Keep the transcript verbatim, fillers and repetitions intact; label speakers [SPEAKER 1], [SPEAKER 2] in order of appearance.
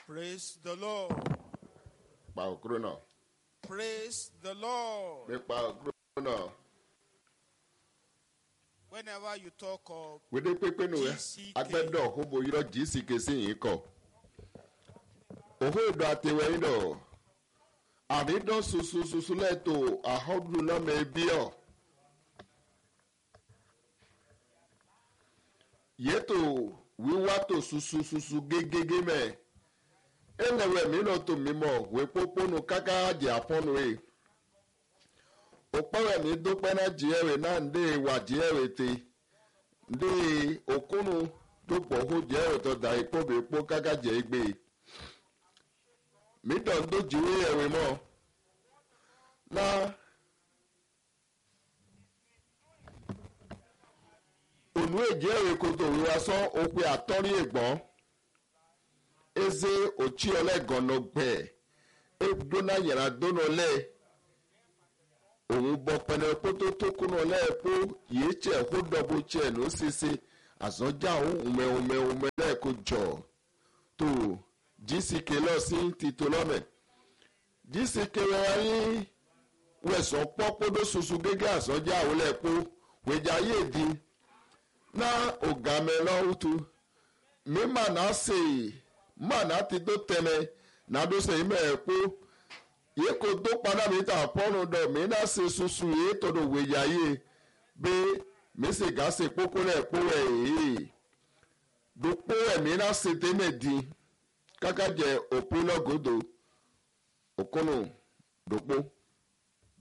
[SPEAKER 1] Praise the Lord.
[SPEAKER 2] Pa òkúrò náà.
[SPEAKER 1] Praise the Lord.
[SPEAKER 2] Pé pa òkúrò náà.
[SPEAKER 1] Whenever you talk of
[SPEAKER 2] Wédé pépé nù ẹ́.
[SPEAKER 1] G C K,
[SPEAKER 2] Agbẹ́dọ̀ hóbo yírọ̀ G C K sí yìí kọ̀. Òhó ìdọ̀ àtẹ̀wẹ̀ yín dọ̀. Àrídọ̀ susu susu lẹ́tọ̀ àhọ́dún náà mẹ́ bí ọ̀. Yétò wíwá tó susu susu gégégé mẹ́. Ẹlẹ́wẹ̀ mi náà tó mímọ̀ wé pópónù káká jẹ́ àpọ́nù ẹ̀. Òpẹ́wẹ̀ mi dúpẹ́ náà jẹ́rẹ̀ náà ń dé wà jẹ́rẹ̀ tè. Ndé òkúnnù dúpọ̀ hó jẹ́rẹ̀ tó dà ipò bè pó káká jẹ́ gbé. Mi dọ̀ ń dójú ẹ̀rẹ̀ mọ́. Náà ònú èjẹ́rẹ̀ kòtò wíwá sán òpè àtọ́rí ẹ̀gbọ́n. Eze ochi ole gono gbe edona yara dono le òun bọ pẹlẹ kótó tó kúnà lẹ́ẹ̀kó yìí tiẹ̀ kó dọ̀bọ̀ tiẹ̀ ló ṣeṣe àsọjá òun ume ume ume lẹ́ẹ̀kó jọ tó G C K lọ sí títò lọ́mẹ̀ G C K wáyé wẹ̀sán pọ́pọ́dọ́ ṣoṣo gẹ́gẹ́ àsọjá òun lẹ́ẹ̀kó wẹ̀jà yé di náà ọ̀gá mẹ́lọ́ tó mímà náà ṣe mana ti do tẹmẹ nado se ime epo ye ko do pada mi ta pọnu dọ mi na se susu ye todo weya ye be mi se ga se kpoko le epo ẹ ee do po ẹ mi na se tẹmẹ di kaka jẹ òpin lọgọdọ òkúnnù dòpó.